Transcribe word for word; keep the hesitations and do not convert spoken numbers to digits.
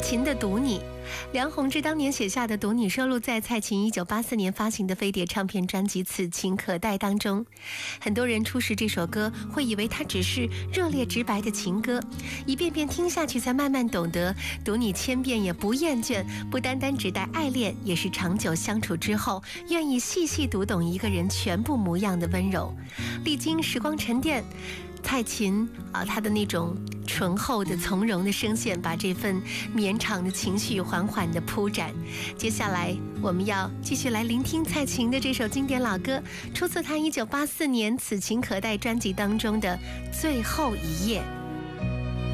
琴的《读你》，梁鸿志当年写下的《读你》收录在蔡琴一九八四年发行的飞碟唱片专辑《此情可待》当中。很多人初识这首歌，会以为它只是热烈直白的情歌，一遍遍听下去，才慢慢懂得，读你千遍也不厌倦，不单单只带爱恋，也是长久相处之后，愿意细细读懂一个人全部模样的温柔。历经时光沉淀，蔡琴啊，她的那种醇厚的从容的声线，把这份绵长的情绪缓缓地铺展。接下来我们要继续来聆听蔡琴的这首经典老歌，出自她一九八四年《此情可待》专辑当中的《最后一页》。